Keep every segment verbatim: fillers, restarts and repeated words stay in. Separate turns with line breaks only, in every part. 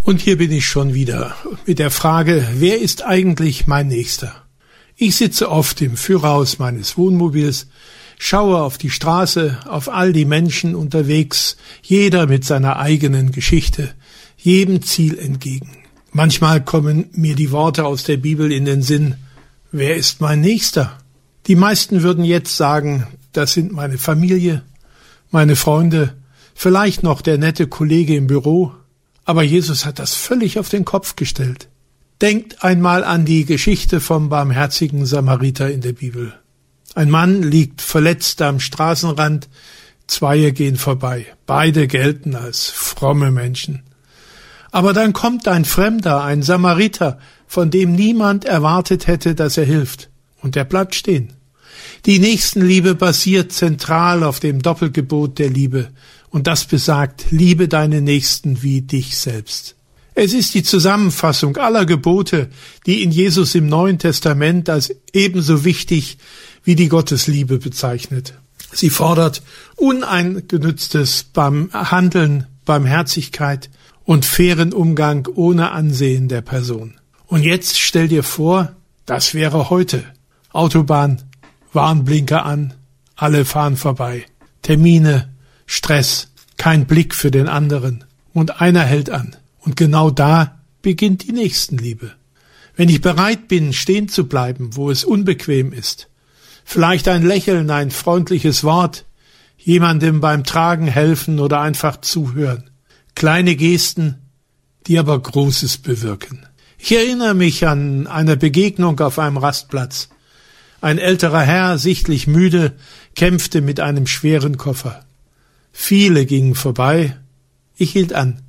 Und hier bin ich schon wieder mit der Frage, wer ist eigentlich mein Nächster? Ich sitze oft im Führerhaus meines Wohnmobils, schaue auf die Straße, auf all die Menschen unterwegs, jeder mit seiner eigenen Geschichte, jedem Ziel entgegen. Manchmal kommen mir die Worte aus der Bibel in den Sinn, wer ist mein Nächster? Die meisten würden jetzt sagen, das sind meine Familie, meine Freunde, vielleicht noch der nette Kollege im Büro, aber Jesus hat das völlig auf den Kopf gestellt. Denkt einmal an die Geschichte vom barmherzigen Samariter in der Bibel. Ein Mann liegt verletzt am Straßenrand, zwei gehen vorbei, beide gelten als fromme Menschen. Aber dann kommt ein Fremder, ein Samariter, von dem niemand erwartet hätte, dass er hilft, und er bleibt stehen. Die Nächstenliebe basiert zentral auf dem Doppelgebot der Liebe, und das besagt, liebe deine Nächsten wie dich selbst. Es ist die Zusammenfassung aller Gebote, die in Jesus im Neuen Testament als ebenso wichtig wie die Gottesliebe bezeichnet. Sie fordert uneingenütztes beim Handeln, Barmherzigkeit und fairen Umgang ohne Ansehen der Person. Und jetzt stell dir vor, das wäre heute. Autobahn, Warnblinker an, alle fahren vorbei. Termine, Stress, kein Blick für den anderen und einer hält an. Und genau da beginnt die Nächstenliebe. Wenn ich bereit bin, stehen zu bleiben, wo es unbequem ist, vielleicht ein Lächeln, ein freundliches Wort, jemandem beim Tragen helfen oder einfach zuhören. Kleine Gesten, die aber Großes bewirken. Ich erinnere mich an eine Begegnung auf einem Rastplatz. Ein älterer Herr, sichtlich müde, kämpfte mit einem schweren Koffer. Viele gingen vorbei, ich hielt an.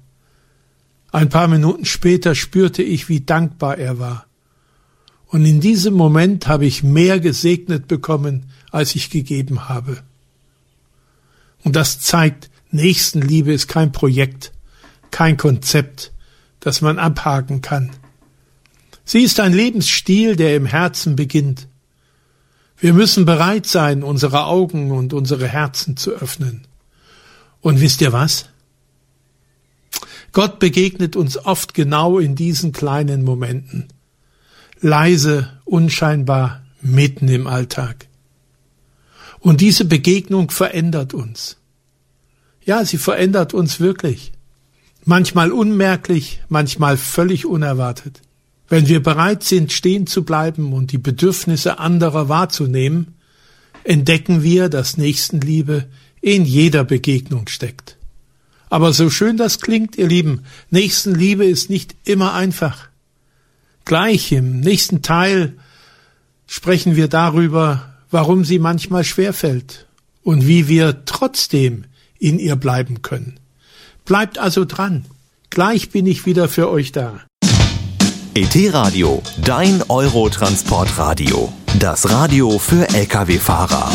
Ein paar Minuten später spürte ich, wie dankbar er war. Und in diesem Moment habe ich mehr gesegnet bekommen, als ich gegeben habe. Und das zeigt, Nächstenliebe ist kein Projekt, kein Konzept, das man abhaken kann. Sie ist ein Lebensstil, der im Herzen beginnt. Wir müssen bereit sein, unsere Augen und unsere Herzen zu öffnen. Und wisst ihr was? Gott begegnet uns oft genau in diesen kleinen Momenten. Leise, unscheinbar, mitten im Alltag. Und diese Begegnung verändert uns. Ja, sie verändert uns wirklich. Manchmal unmerklich, manchmal völlig unerwartet. Wenn wir bereit sind, stehen zu bleiben und die Bedürfnisse anderer wahrzunehmen, entdecken wir, dass Nächstenliebe in jeder Begegnung steckt. Aber so schön das klingt, ihr Lieben, Nächstenliebe ist nicht immer einfach. Gleich im nächsten Teil sprechen wir darüber, warum sie manchmal schwerfällt und wie wir trotzdem in ihr bleiben können. Bleibt also dran. Gleich bin ich wieder für euch da.
E T-Radio, dein Eurotransportradio. Das Radio für L K W-Fahrer.